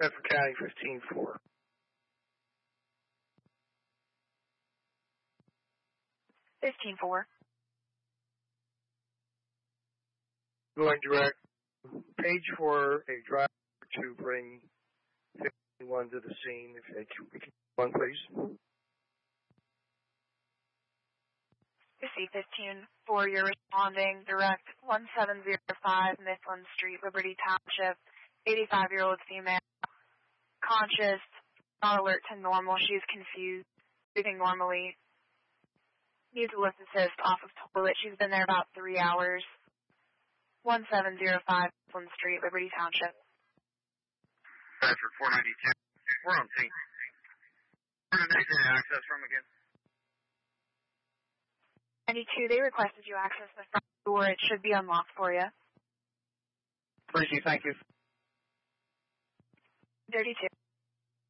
Bedford County 15-4. Going direct. Page for a driver to bring 51 to the scene. If they can, one, please. Receive 15-4, you're responding direct 1705 Mifflin Street, Liberty Township, 85-year-old female, conscious, not alert to normal, she's confused, breathing normally, needs a lift assist off of toilet, she's been there about 3 hours, 1705 Mifflin Street, Liberty Township. Bedford 492, we're on scene. Where did they get access from again? 92, they requested you access the front door. It should be unlocked for you. Appreciate it. Thank you. 32.